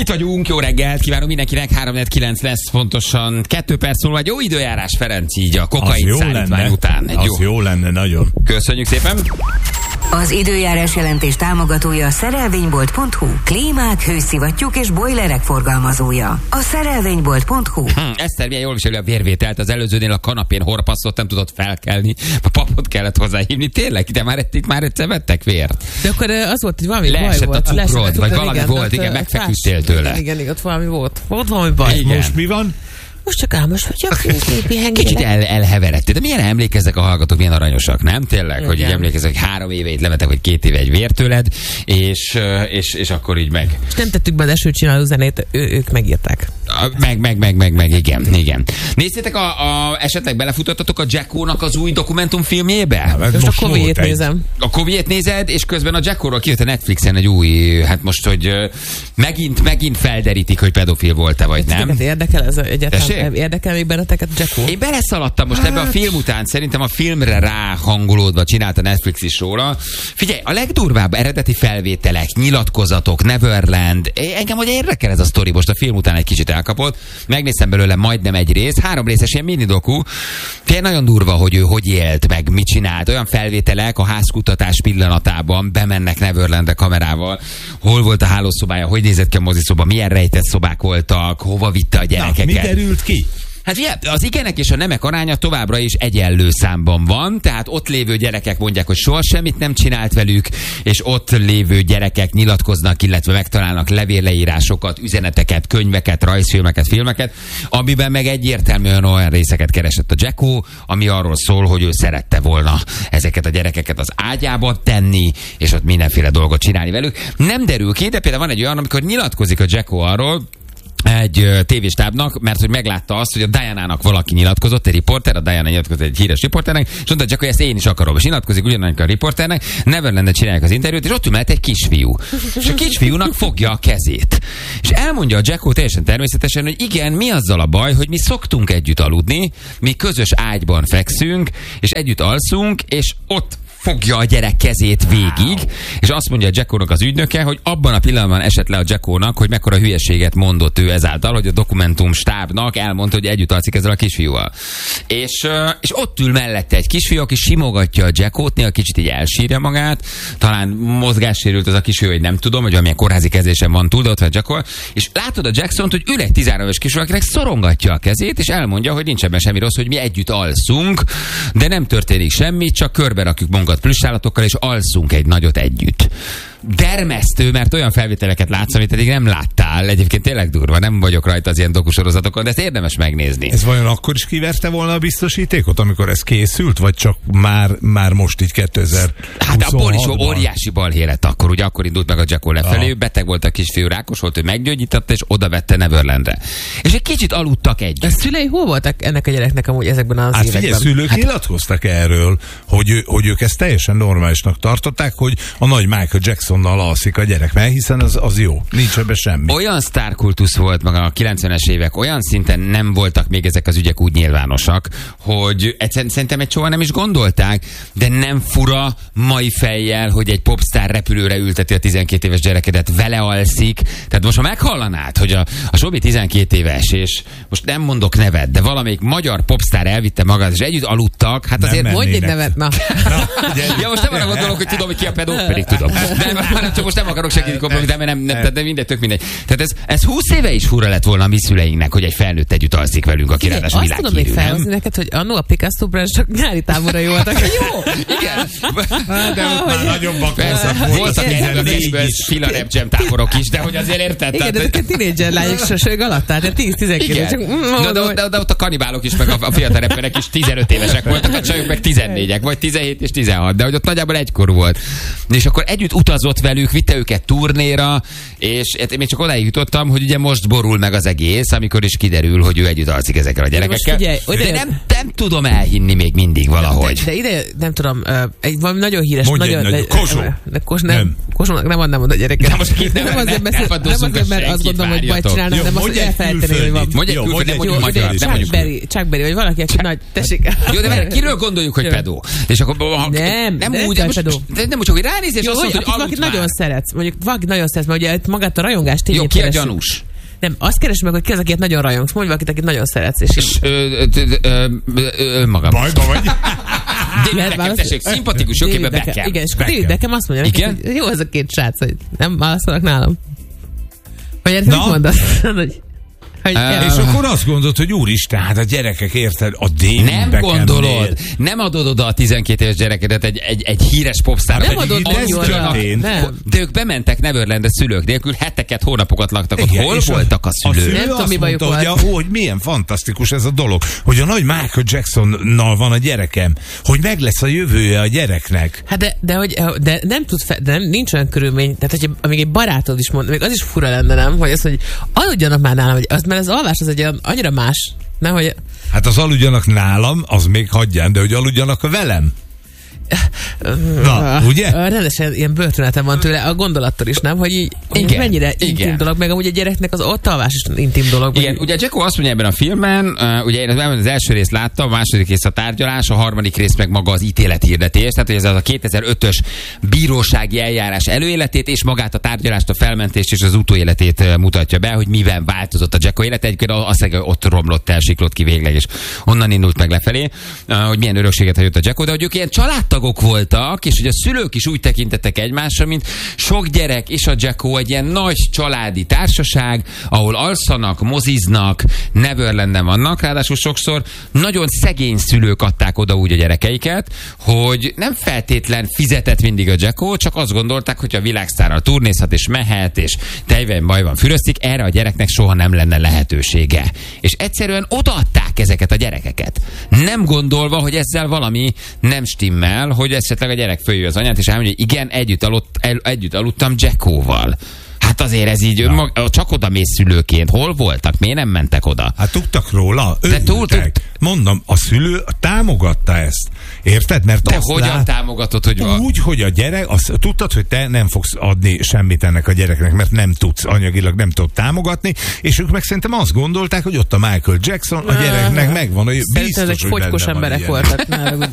Itt vagyunk, jó reggelt, kívánok mindenkinek, 3-9 lesz pontosan 2 perc múlva, egy jó időjárás, Ferenc, így a kokain szállítmány után. Az jó lenne, nagyon. Köszönjük szépen. Az időjárás jelentés támogatója a szerelvénybolt.hu, klímák, hőszivattyúk és bojlerek forgalmazója. A szerelvénybolt.hu. Eszter, milyen jól viseli a vérvételt, az előzőnél a kanapén horpasszott, nem tudott felkelni, a papot kellett hozzáhívni. Tényleg, de már egyszer vettek vért. De akkor az volt, hogy valami baj leesett volt. A cukrod, vagy valami igen, volt, igen, megfeküdtél tőle. Igen, ott valami volt. Volt valami baj. Igen. Most mi van? Most csak álmos vagyok, kicsit elheveredtél, de milyen emlékeznek a hallgatók, milyen aranyosak, nem? Tényleg, igen. Hogy így emlékeznek, hogy 3 éve itt levetek, vagy 2 éve egy vért tőled, és akkor így meg. És nem tettük be az esőcsináló zenét, ők megírták. Igen. Nézzétek, esetleg belefutottatok a Jacko-nak az új dokumentumfilmjébe? Most a Koviét nézem. A Koviét nézed, és közben a Jacko-ról kijött a Netflixen egy új, hát most, hogy megint felderítik, hogy pedofil volt-e, vagy nem. Titeket érdekel ez egyáltalán? Érdekel még benneteket Jacko? Én beleszaladtam most ebbe a film után, szerintem a filmre ráhangolódva csinálta Netflix is róla. Figyelj, a legdurvább eredeti felvételek, nyilatkozatok, Neverland, engem hogy érdekel ez a sztori, most a film után egy kicsit elkapott. Megnéztem belőle majdnem egy rész, 3 részes ilyen mini doku. Figyelj, nagyon durva, hogy ő hogy élt, meg mit csinált. Olyan felvételek a házkutatás pillanatában, bemennek Neverlandre kamerával, hol volt a hálószobája, hogy nézett ki a moziszoba, milyen rejtett szobák voltak, hova vitte a gyerekeket. Na, mi derült ki? Hát az igenek és a nemek aránya továbbra is egyenlő számban van, tehát ott lévő gyerekek mondják, hogy soha semmit nem csinált velük, és ott lévő gyerekek nyilatkoznak, illetve megtalálnak levélleírásokat, üzeneteket, könyveket, rajzfilmeket, filmeket, amiben meg egyértelműen olyan részeket keresett a Jacko, ami arról szól, hogy ő szerette volna ezeket a gyerekeket az ágyába tenni, és ott mindenféle dolgot csinálni velük. Nem derül ki, de például van egy olyan, amikor nyilatkozik a Jacko arról, egy tévéstábnak, mert hogy meglátta azt, hogy a Diana-nak valaki nyilatkozott, egy riporter, a Diana nyilatkozott egy híres riporternek, és mondta csak, hogy ezt én is akarom, és nyilatkozik ugyanannak a riporternek, Neverlandet csinálják az interjút, és ott ül mellett egy kisfiú. És a kisfiúnak fogja a kezét. És elmondja a Jacko teljesen természetesen, hogy igen, mi azzal a baj, hogy mi szoktunk együtt aludni, mi közös ágyban fekszünk, és együtt alszunk, és ott fogja a gyerek kezét végig, és azt mondja a Jacko-nak az ügynöke, hogy abban a pillanatban esett le a Jacko-nak, hogy mekkora hülyeséget mondott ő ezáltal, hogy a dokumentum stábnak elmondta, hogy együtt alszik ezzel a kisfiúval. És ott ül mellette egy kisfiú, aki simogatja a Jacko-t, néha kicsit így elsírja magát, talán mozgássérült az a kisfiú, hogy nem tudom, hogy valamilyen kórházi kezésen van túl, de ott van Jacko, és látod a Jacksont, hogy ül egy 13 éves kisfiú, akinek szorongatja a kezét, és elmondja, hogy nincs ebben semmi rossz, hogy mi együtt alszunk, de nem történik semmi, csak körbe rakjuk magunkat plüssállatokkal, és alszunk egy nagyot együtt. Dermesztő, mert olyan felvételeket látsz, amit eddig nem láttál. Egyébként tényleg durva, nem vagyok rajta az ilyen dokusorozatokon, de ezt érdemes megnézni. Ez vajon akkor is kiverte volna a biztosítékot, amikor ez készült, vagy csak már most így 2026-ban? Hát abból is óriási balhé lett akkor, ugye akkor indult meg a Jacko lefelé, beteg volt a kisfiú, rákos volt, ő meggyógyította, és oda vette Neverlandre. És egy kicsit aludtak együtt. A szülei hol voltak ennek a gyereknek amúgy ezekben az években? Figyelj, szülők nyilatkoztak erről, hogy ők ezt teljesen normálisnak tartották, hogy a nagy Michael Jacksonnal alszik a gyerek, mert hiszen az jó, nincs ebben semmi. Olyan sztárkultusz volt meg a 90-es évek, olyan szinten nem voltak még ezek az ügyek úgy nyilvánosak, hogy szerintem egy soha nem is gondolták, de nem fura mai fejjel, hogy egy popstar repülőre ülteti a 12 éves gyerekedet, vele alszik. Tehát most ha meghallanád, hogy a Sobi 12 éves, és most nem mondok nevet, de valamelyik magyar popstar elvitte magát, és együtt aludtak, hát azért mondj egy nevet, na. Ja, most nem arra gondolok, hogy tudom, hogy ki a pedó, pedig tudom. Nem, csak most nem akarok segíteni kompromitálni, de mindegy, tök mindegy. Tehát ez 20 éve is fura lett volna a mi szüleinknek, hogy egy felnőtt együtt alszik velünk, aki ráadásul világhírű. Azt tudom még felhozni neked, hogy annó a Picasso Branch csak nyári táborai voltak. Jó, igen. De ott már nagyon bakonszak voltak egy Fila Rap Jam táborok is, de hogy azért érted? Igen, de ezeket tínédzser lányok sosög alatt, tehát 10-12. De ott a kanibálok is, meg a fiatal rapperek is 15 évesek voltak, a csajok meg 14-ek, vagy 17 és 16, de hogy ott nagyjából egykor volt. És akkor együtt utazott velük, vitte őket turnéra, és még csak odáig jutottam, hogy ugye most borul meg az egész, amikor is kiderül, hogy ő együtt alszik ezekkel a gyerekekkel. Figyelj, de nem tudom elhinni még mindig valahogy. De ide, nem tudom, egy valami nagyon híres... Kosó. Kosónak nem adnám oda a gyereket. De most két nem azért, mert azt gondolom, hogy bajt csinálnak, nem azt, hogy elfelejteni, hogy van. Mondj egy külföldi, nem mondjuk magyar. Chuck Berry, vagy valaki, aki nagy... Tessék. Jó, de kiről gondoljuk, hogy pedó? És akkor nem úgy, hogy ránézés azt mondta, hogy aludt nagyon szeretsz, mondjuk valaki nagyon szeretsz, mert ugye magát a rajongást jó, ki a gyanús? Nem, azt keresd meg, hogy ki az, akit nagyon rajongsz. Mondj valakit, akit nagyon szeretsz. És önmagam. Bajba vagy? David Beckham, tessék, szimpatikus, jóképben Beckham. Igen, és David Beckham azt mondja neki, hogy jó ez a két srác, hogy nem válaszolnak nálam. Vagy ezt mit mondasz? És akkor azt gondolod, hogy úristen, hát a gyerekek, érted, a David nem Beckhamnél. Gondolod, nem adod oda a 12 éves gyerekedet egy híres popsztárnak. Nem adod oda. De ők bementek Neverlandre szülők nélkül, heteket, hónapokat laktak ott. Hol voltak a szülők? Nem tudom, mi bajuk volt. Hogy milyen fantasztikus ez a dolog, hogy a nagy Michael Jacksonnal van a gyerekem, hogy meg lesz a jövője a gyereknek. Hát de nem tudsz, nincs olyan körülmény, tehát hogy amíg egy barátod is mond, még az is fura lenne, nem? Hogy az, hogy aludjanak már nálam, hogy az, mert az alvás az egy annyira más, nem, hogy... Hát az aludjanak nálam, az még hagyján, de hogy aludjanak velem. Na, ugye? Rendesen ilyen börtönetem van tőle, a gondolattól is, nem? Hogy így mennyire intim dolog, meg amúgy a gyereknek az ott alvás is intim dolog. Igen, ugye Jacko azt mondja ebben a filmben, ugye én az első részt láttam, a második rész a tárgyalás, a harmadik rész meg maga az ítélethirdetés, tehát hogy ez az a 2005-ös bírósági eljárás előéletét, és magát a tárgyalást, a felmentést és az utóéletét mutatja be, hogy miben változott a Jacko élete. Egyébként azt mondja, hogy ott romlott el, siklott ki végleg, és onnan indult meg lefelé, hogy milyen örökséget hagyott a Jacko, de hogy ők ilyen családtagok voltak, és hogy a szülők is úgy tekintettek egymásra, mint sok gyerek és a Jacko egy ilyen nagy családi társaság, ahol alszanak, moziznak, Neverlanden vannak, ráadásul sokszor nagyon szegény szülők adták oda úgy a gyerekeiket, hogy nem feltétlen fizetett mindig a Jacko, csak azt gondolták, hogy a világsztárral turnézhat és mehet, és tejben bajban füröztik, erre a gyereknek soha nem lenne lehetősége. És egyszerűen odaadták ezeket a gyerekeket. Nem gondolva, hogy ezzel valami nem stimmel, hogy esetleg a gyerek följön az anyát, és elmondja, hogy igen, együtt aludtam Jackóval. Hát azért ez így, csak oda mész szülőként. Hol voltak? Miért nem mentek oda? Hát tudtak róla, mondom, a szülő támogatta ezt. Érted? Mert de hogyan támogatod, hogy van? Úgy, hogy a gyerek, tudtad, hogy te nem fogsz adni semmit ennek a gyereknek, mert nem tudsz, anyagilag nem tudod támogatni, és ők meg szerintem azt gondolták, hogy ott a Michael Jackson, a gyereknek megvan, hogy biztos, ezek fogykos emberek voltak.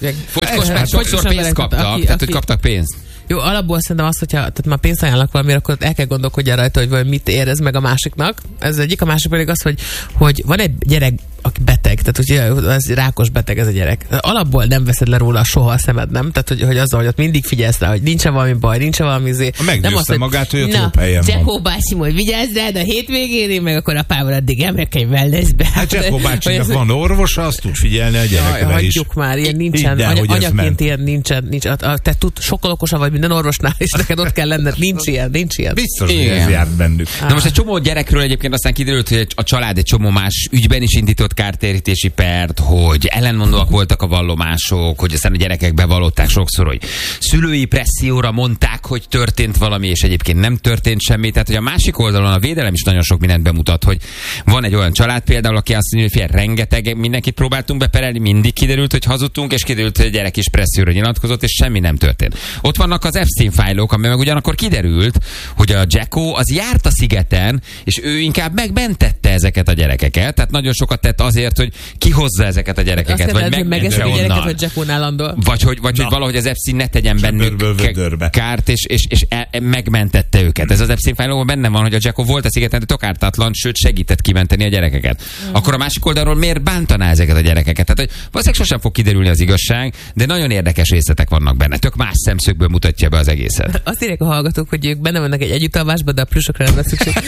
Sokszor pénzt kaptak, tehát hogy kaptak pénzt. Jó, alapból szerintem azt, hogyha tehát már pénzt ajánlak valamire, akkor el kell gondolkodni rajta, hogy mit érez meg a másiknak. Ez egyik, a másik pedig az, hogy van egy gyerek, aki beteg, tehát hogy ez rákos beteg ez a gyerek. Alapból nem veszed le róla soha a szemed, nem? Tehát, hogy azzal, hogy ott mindig figyelsz rá, hogy nincsen valami baj, nincsen valami meggyőzte magát, hogy ott jobb helyen van. Jacko bácsi, hogy vigyázz rád a hétvégén, én meg akkor apával addig emrekelj wellnessbe. Hát Jacko bácsinak van orvosa, azt tud figyelni a gyerekre is. Hagyjuk már, ilyen nincsen, anyaként ilyen nincsen. Te sokkal okosabb vagy minden orvosnál, és neked ott kell lenned. Nincs ilyen. Biztos, hogy ez járt bennük. Na most egy csomó gyerekről egyébként aztán kiderült, hogy a család egy csomó más ügyben is indított kártérítési pert, hogy ellenmondóak voltak a vallomások, hogy aztán a gyerekek bevallották sokszor, hogy szülői presszióra mondták, hogy történt valami, és egyébként nem történt semmi. Tehát, hogy a másik oldalon a védelem is nagyon sok mindent bemutat, hogy van egy olyan család például, aki azt mondja, hogy rengeteg mindenkit próbáltunk beperelni, mindig kiderült, hogy hazudtunk, és kiderült, hogy a gyerek is presszióra nyilatkozott, és semmi nem történt. Ott vannak az Epstein fájlok, ami meg ugyanakkor kiderült, hogy a Jacko az járt a szigeten, és ő inkább megmentette ezeket a gyerekeket, tehát nagyon sokat tett azért, hogy kihozza ezeket a gyerekeket, vagy megmentse onnan. Gyereket, hogy Jackónál landol. Vagy hogy valahogy az Epstein ne tegyen bennük kárt, és megmentette őket. Ez az Epstein fájlokban benne van, hogy a Jacko volt a szigeten, de tök ártatlan, sőt segített kimenteni a gyerekeket. Akkor a másik oldalról miért bántaná ezeket a gyerekeket? Tehát, hogy valószínűleg sosem fog kiderülni az igazság, de nagyon érdekes részletek vannak benne. Tök más szemszögből mutatja be az egészet. Azt írják a hallgatók, hogy ők benne vannak egy együttalvásban, de a plusokra nem lesz szükség.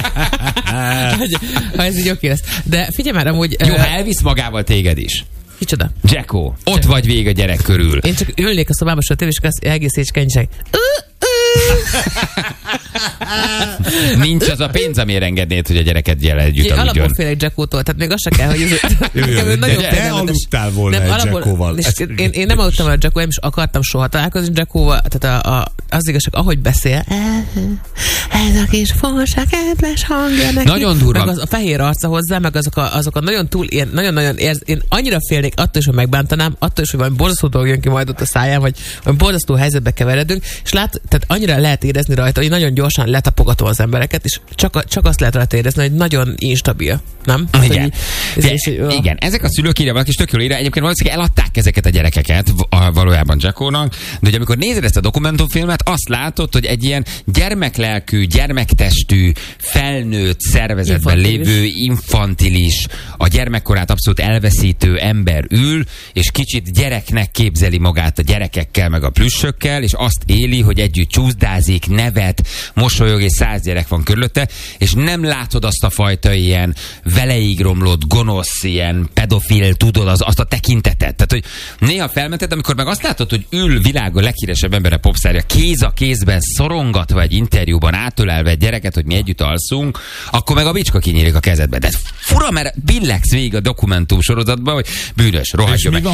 Ha ez így oké lesz. De figyelj már, amúgy... Jó, ha elvisz magával téged is. Kicsoda? Jacko, ott vagy végig a gyerek körül. Én csak ülnék a szobába, és a tévés, és egész écskenyság. Nincs az a pénz, amire engednéd, hogy a gyereket együtt aludjon. Alapból félek Jackótól, tehát még az se kell, hogy te aludtál volna egy Jackóval. Én nem aludtam a Jacko, nem is akartam soha találkozni Jackóval, tehát az igazság, ahogy beszél, ez a kis fosá kedves hangja neki. Nagyon durva. Meg a fehér arca hozzá, meg azok a nagyon túl, ilyen, nagyon-nagyon én annyira félnék attól is, hogy megbántanám, attól is, hogy valami borzasztó dolog jön ki majd ott a száján, vagy borzasztó helyzetbe keveredünk, és tehát annyira lehet érezni rajta, hogy nagyon gyorsan letapogatom az embereket, és csak azt lehet rá érezni, hogy nagyon instabil, nem? Igen. Igen, ezek a szülők írja valaki, és tök jól írja, egyébként valószínűleg eladták ezeket a gyerekeket valójában Jackónak, de hogy amikor nézed ezt a dokumentumfilmet, azt látod, hogy egy ilyen gyermeklelkű, gyermektestű, felnőtt szervezetben lévő, infantilis, a gyermekkorát abszolút elveszítő ember ül, és kicsit gyereknek képzeli magát a gyerekekkel, meg a plüssökkel, és azt éli, hogy együtt csúszdázik, nevet, mosolyog, és 100 gyerek van körülötte, és nem látod azt a fajta ilyen veleig romlott, gonosz, ilyen pedofil, tudod, azt a tekintetet. Tehát, hogy néha felmented, amikor meg azt látod, hogy ül világon leghíresebb ember a popsztárja, kéz a kézben szorongatva egy interjúban, átölelve egy gyereket, hogy mi együtt alszunk, akkor meg a bicska kinyílik a kezedbe. De fura, mert billegsz végig a dokumentum sorozatban, hogy bűnös, rohadjon meg.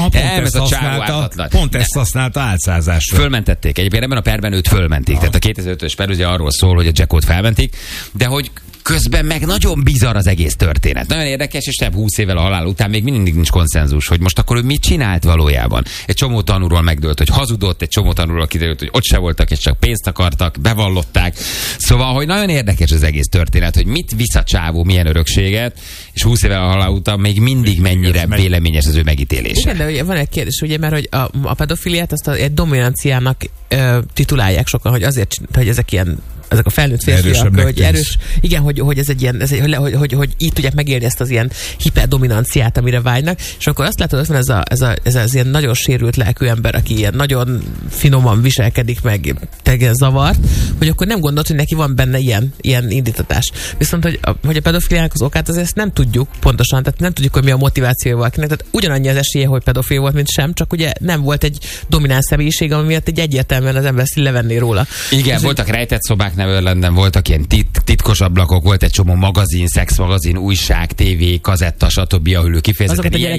Pont ezt használta álcázásra. Fölmentették. Egyébként ebben a perben őt fölmentik. Tehát a 2005-ös per ugye arról szól, hogy a Jackót felmentik, de hogy közben meg nagyon bizarr az egész történet. Nagyon érdekes, és nem 20 évvel a halál után még mindig nincs konszenzus, hogy most akkor ő mit csinált valójában. Egy csomó tanúról megdőlt, hogy hazudott, egy csomó tanúról kiderült, hogy ott se voltak, és csak pénzt akartak, bevallották. Szóval, hogy nagyon érdekes az egész történet, hogy mit visz a csávó, milyen örökséget, és 20 évvel a halál után még mindig mennyire véleményes az ő megítélése. Igen, de van egy kérdés, ugye, mert hogy a pedofiliát azt egy dominanciának titulálják sokan, hogy azért, hogy ezek a felnőtt férfiak, hogy erős, igen, hogy ez egy ilyen, hogy így tudják megélni ezt az ilyen hiperdominanciát, amire vágynak, és akkor azt látod, hogy van ez az ilyen nagyon sérült lelkű ember, aki ilyen nagyon finoman viselkedik, meg teljesen zavart, hogy akkor nem gondolt, hogy neki van benne ilyen indítatás. Viszont, hogy a pedofiliának az okát, azért ezt nem tudjuk pontosan, tehát nem tudjuk, hogy mi a motivációja valakinek, tehát ugyanannyi az esélye, hogy pedofil volt, mint sem, csak ugye nem volt egy domináns személyiség, ami miatt egy egyértelműen az ember levenné róla. Igen, és voltak rejtett szobák Neverlanden, voltak ilyen titkos ablakok, volt egy csomó magazin, szexmagazin, újság, tévé, kazetta, stb., ahol ő kifejezetten ilyen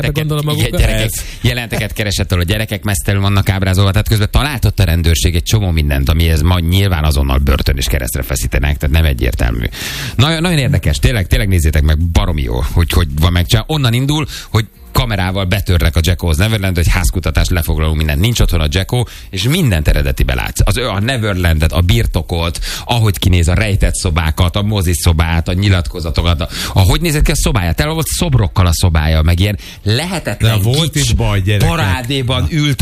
jelenteket keresett, ahol a gyerekek mesztelenül vannak ábrázolva, tehát közben talált ott a rendőrség egy csomó mindent, amihez ma nyilván azonnal börtön és keresztre feszítenek, tehát nem egyértelmű. Nagyon érdekes, tényleg nézzétek meg, baromi jó, hogy van megcsinálva. Onnan indul, hogy kamerával betörnek a Jackóhoz Neverland, hogy házkutatást lefoglaló mindent. Nincs otthon a Jackó, és mindent eredetibe látsz. A Neverlandet, a birtokot, ahogy kinéz a rejtett szobákat, a moziszobát, a nyilatkozatokat, ahogy nézett ki a szobája. Tele volt szobrokkal a szobája, meg ilyen lehetetlen volt is baj, gyerekek. parádéban ült